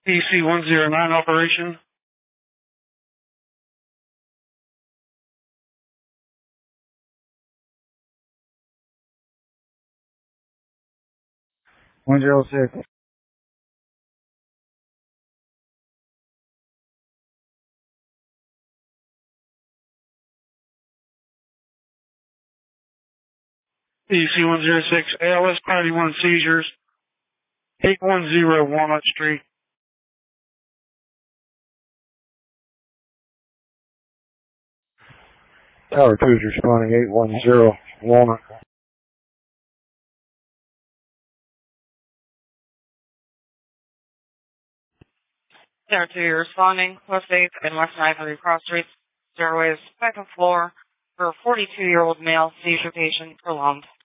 PC-109 operation. PC-106. PC-106, ALS Priority 1 seizures, 810 Walnut Street. Tower 2 is responding 810 Walnut. Tower 2, you're responding. West 8th and West 9th Cross Streets. Stairways, second floor for a 42-year-old male seizure patient prolonged.